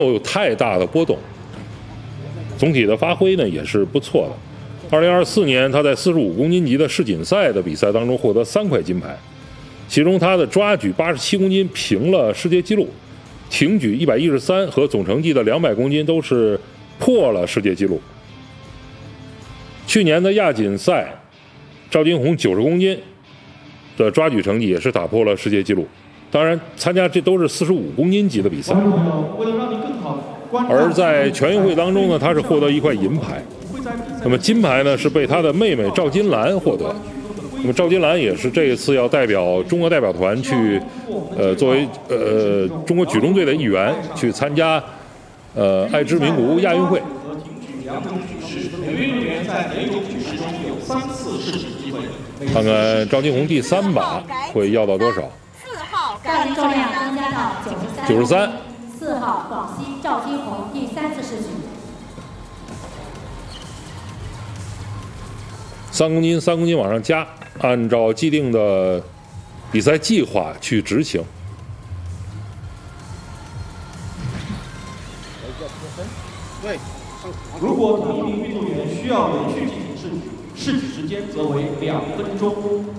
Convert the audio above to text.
有太大的波动，总体的发挥呢也是不错的。2024年，他在45公斤级的世锦赛的比赛当中获得3块金牌，其中他的抓举87公斤平了世界纪录，挺举113和总成绩的200公斤都是破了世界纪录。去年的亚锦赛，赵金红90公斤的抓举成绩也是打破了世界纪录。当然，参加这都是45公斤级的比赛。而在全运会当中呢，他是获得1块银牌。那么金牌呢是被他的妹妹赵金兰获得。那么赵金兰也是这一次要代表中国代表团去，作为中国举重队的一员去参加爱知名古屋亚运会。每位运动员在每种举式中有3次试举机会。看看赵金红第3把会要到多少？4号，杠铃重量增加到93。4号，广西赵金红第3次试举。3公斤，3公斤往上加，按照既定的比赛计划去执行。 对，如果同一名运动员需要连续进行试举，试举时间则为2分钟。